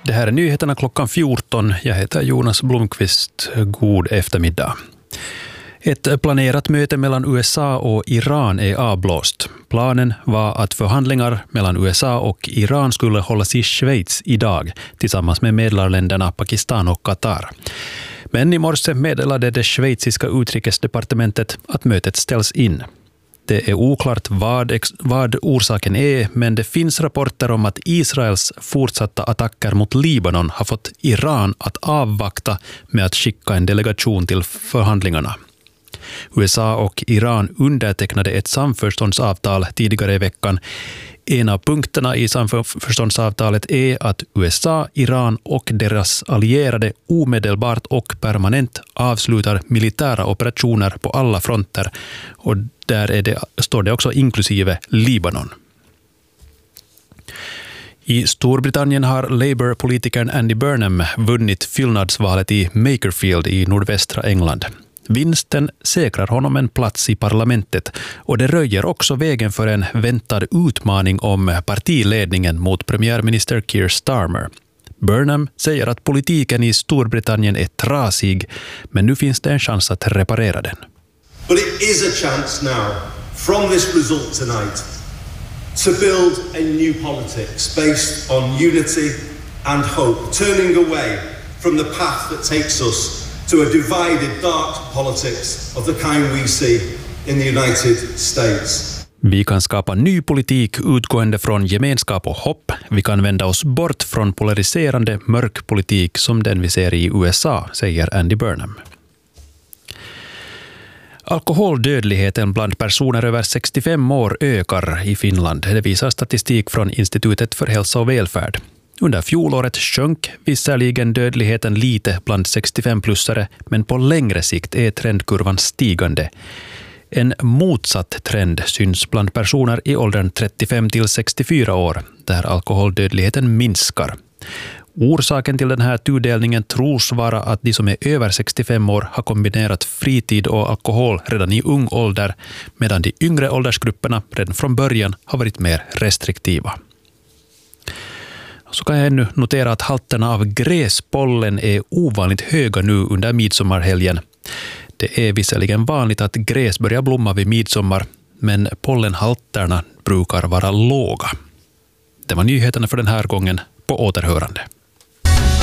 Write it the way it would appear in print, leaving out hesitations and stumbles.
Det här är nyheterna klockan 14. Jag heter Jonas Blomqvist. God eftermiddag. Ett planerat möte mellan USA och Iran är avblåst. Planen var att förhandlingar mellan USA och Iran skulle hållas i Schweiz idag tillsammans med medlarländerna Pakistan och Qatar. Men i morse meddelade det schweiziska utrikesdepartementet att mötet ställs in. Det är oklart vad orsaken är, men det finns rapporter om att Israels fortsatta attacker mot Libanon har fått Iran att avvakta med att skicka en delegation till förhandlingarna. USA och Iran undertecknade ett samförståndsavtal tidigare i veckan. En av punkterna i samförståndsavtalet är att USA, Iran och deras allierade omedelbart och permanent avslutar militära operationer på alla fronter, och där står det också inklusive Libanon. I Storbritannien har Labour-politikern Andy Burnham vunnit fyllnadsvalet i Makerfield i nordvästra England. Vinsten säkrar honom en plats i parlamentet, och det röjer också vägen för en väntad utmaning om partiledningen mot premiärminister Keir Starmer. Burnham säger att politiken i Storbritannien är trasig, men nu finns det en chans att reparera den. But it is a chance now, from this result tonight, to build a new politics based on unity and hope, turning away from the path that takes us to a divided, dark politics of the kind we see in the United States. Vi kan skapa ny politik utgående från gemenskap och hopp. Vi kan vända oss bort från polariserande mörk politik som den vi ser i USA, säger Andy Burnham. Alkoholdödligheten bland personer över 65 år ökar i Finland. Det visar statistik från Institutet för hälsa och välfärd. Under fjolåret sjönk visserligen dödligheten lite bland 65-plussare, men på längre sikt är trendkurvan stigande. En motsatt trend syns bland personer i åldern 35 till 64 år, där alkoholdödligheten minskar. Orsaken till den här tudelningen tros vara att de som är över 65 år har kombinerat fritid och alkohol redan i ung ålder, medan de yngre åldersgrupperna redan från början har varit mer restriktiva. Så kan jag ännu notera att halterna av gräspollen är ovanligt höga nu under midsommarhelgen. Det är visserligen vanligt att gräs börjar blomma vid midsommar, men pollenhalterna brukar vara låga. Det var nyheterna för den här gången. På återhörande.